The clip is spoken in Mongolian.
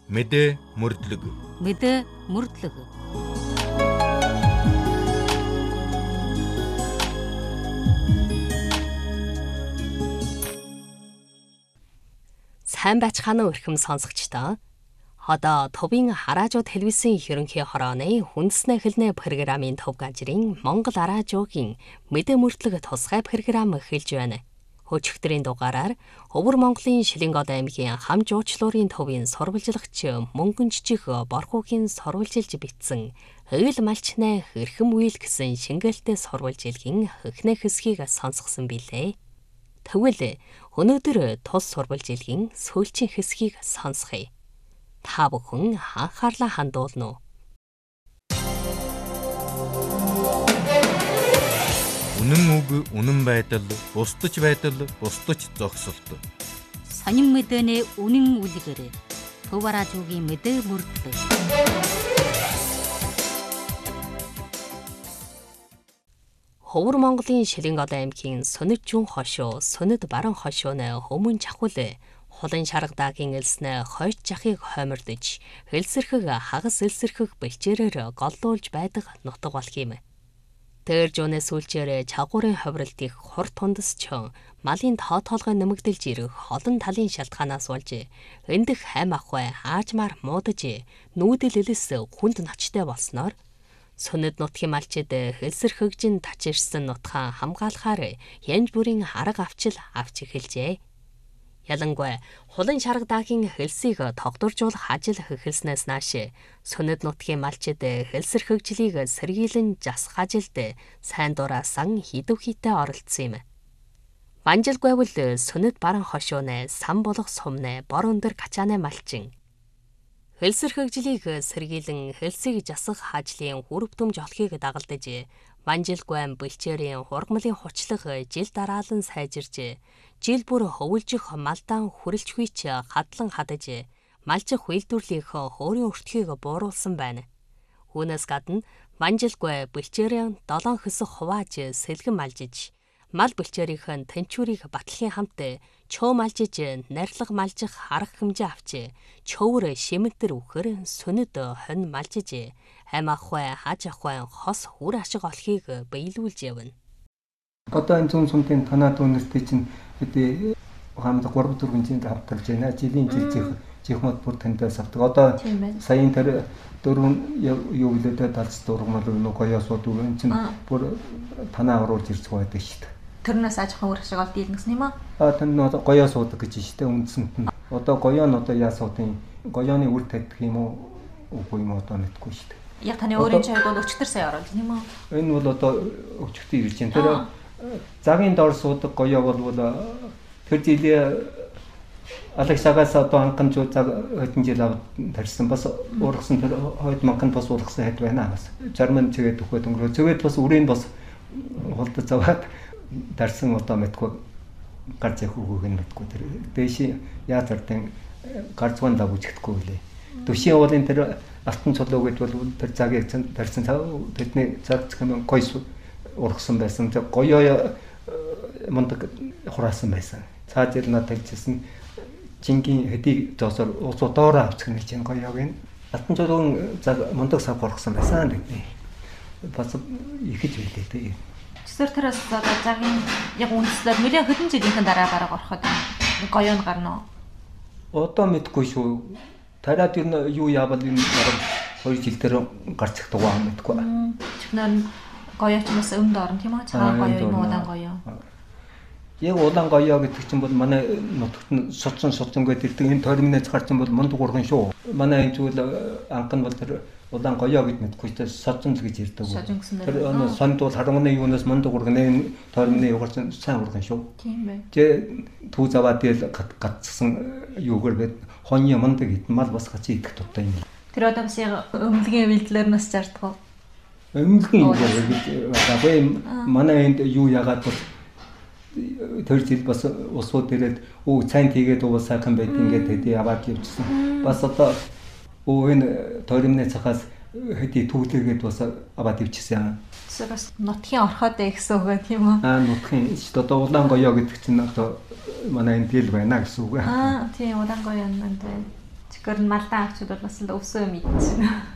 Мэдээ мөрдлөг. Мэдээ мөрдлөг. Сайн байцгаана уу эрхэм сонсогчдоо. Одоо Төвийн Араажуу телевизийн ерөнхий хорооны хүнснээ хэлнэ программын төв газрын Монгол Араажуугийн мэдээ мөрдлөг тусгай програм эхэлж байна. Өчигдрийн дугаараар Өвөр Монголын Шилэнгод аймгийн хам жуучлуурын төвийн сурвалжлагч Мөнгөн жижиг Борхуугийн сурвалжилж бичсэн Ойл малчнаа хэрхэм үйл гэсэн шингээлтэй сурвалжилгийн эхнээ хэсгийг сонсгосон билээ. Тэгвэл өнөөдөр тус сурвалжилгийн сүүлчийн хэсгийг сонсгоё. Та бүхэн анхаарлаа хандуулна уу? Үнэн үг, үнэн байдал, устдаж байдал, устдаж зогсолт. Сонин мэдээнэ үнэн үлгэр. Төв Араажуугийн мэдээ мөрдлөг. Өвөр Монголын Шилэнгод аймгийн Сүнэт-Жүүн хошуу, Сүнэт баран хошууны хүмүүн чахвал хулан шаргадагийн элснэ хойч жахыг хоймордож, элсэрхэг хагас элсэрхэг бэлчээрээр голдуулж байдаг нутаг болох юм. Тэр жуунаас сүүлчээр чагуурын ховролт их хур тундасч малын тоотоолгой нэмэгдэлж ирэх олон талын шалтгаанаас болж эндх хайм ахвай аажмаар муудаж нүүдэл элэс хүнд ночтой болсноор Сүнэт нутгийн малчид хэлсэрхэгжин тачирсан нутгаа хамгаалахаар янз бүрийн арга авчил авч эхэлжээ. Ялангуяа хулан шаргадагийн хэлсийг тогтворжуулах ажил эхэлснээс нааш Сүнэт нутгийн малчид хэлсэрхэгжлийг сэргийлэн засах ажилд сайн дурасан хидэв хитэ оролцсон юм. Манжил гайвал Сүнэт баран хошууны сан болох сумны бор өндөр качааны малчин хэлсэрхэгжлийг сэргийлэн хэлсийг засах ажлын хүр бүтэмж олохыг дагалдаж Манжил гуйн бэлчээрийн хургамлын хучлага жил дараалан сайжирж жил бүр хөвөлжих малдаан хүрэлж хүич хадлан хадаж малжих үйлдвэрлэлийнхөө хөөрийн өртгийг бууруулсан байна. Үүнээс гадна Манжил гуй бэлчээрийн 7 хэсэг хувааж сэлгэн малжиж мал бэлчээрийнхэн тэнчүүрийг батлахын хамт чөө малжиж нарилга малжих арга хэмжээ авч чөвөр шимэнтэр үхэр Сүнэт хонь малжиж ам ахвай хаж ахвай хос хүр ашиг олохыг биелүүлж явна. Одоо энэ зүүн сумтын танаа дүүнэртэй чинь хэдий хамт 3-4 жилийн хавталж байна. Жилийн чихмод бүр таньдаас авдаг. Одоо саяын тэр дөрөв юу гэлээ талц дургамал нөгөө гоёосууд энэ чинь бүр танаа оруулж ирж байдаг шүү дээ. Тэрнээс аж ахуйн ашиг олд ийл гэсэн юм аа. Тэр нөгөө гоёо суудаг гэж шүү дээ үндсэнд нь. Одоо гоёо нь одоо яасуудын гоёоны үр тавьдаг юм уу үгүй юм одоо мэдгүй шүү дээ. Яг таны өөрийн чойд бол өчтөр сая оруулж юм уу? Энэ бол одоо өчтөр ирж байна. Тэр загийн дор суудаг гоёо бол тэр жилийн Алагсагаас одоо анхамжууд хэдэн жил аваад тарьсан бас ургасан тэр хойд манханд бас ургасан хэд байна бас. Жарман цэгээд өгөхөд өнгөрөө. Цэгээд бас үрийн бас хулдаж аваад дарсан одоо мэдгүй гар зэх өгөх нь мэдгүй тэр дэши яатартын гар зүүн лав үжигдэхгүй лээ. Төшийн уулын тэр алтан цолоо гэж бол тэр цагийг тарьсан тэдний цаг зэхэн гойс ургасан байсан. Тэр гоёо мундаг хураасан байсан. Цаад ил надад хэлсэн жингийн хэдий зоосоор уусуудаараа авчих нэг чинь гоёог нь алтан цолоон мундаг сав ургасан байсан гэдэг. Бас ихэж билээ дээ. Тэсэр тэрээс одоо загийн яг үндэслэл нэлээд хэдэн жилийн дараа бараг ороход гоёон гарна уу? Одоо мэдгүй шүү. Тараад юу яавал энэ бараг 2 жил дээр гарчих тугаа мэдгүй. Чихнэр гоёоч бас өмд орно тийм үү? Цагаан гоёо юм уу удаан гоёо? Яг удаан гоёо гэдэг чинь бол манай нутагт нь судсан гэдэг энэ терминээс гарсан бол мундаг урган шүү. Манай энэ зүйл анх нь бол тэр удаан гоёо гэд мэдгүй ч содсон л гэж ярьдаг. Тэр сонд бол харманы юунаас мундаг урган энэ термины юугаарсан сайн урган шүү. Тийм бай. Тэ түүз аваад ил гатцсан юугаар байд хоньё мундаг гэд мал бас гачи идэх туттай юм. Тэр одоо бас яг өмлөгийн үйлдэлээр нас зарддаг. Өмлөгийн үйлдэл манай энд юу яагаад бол тэр жил бас усууд ирээд цайн тийгээд уул сайхан байт ингээд хэдий аваад явчихсан. Бас одоо энэ торимны цахаас хэдий түүлээгээд бас аваад явчихсан. Тэгэхээр бас нутгийн орхоод гэсэн үг тийм үү? Нутгийн шүү дээ. Одоо улаан гоёо гэдэг чинь одоо манай энэ дил байна гэсэн үг. Тийм улаан гоёо юм байна. Чикэр нь малдан агчуд бол бас л өвсөн юм идчихнэ.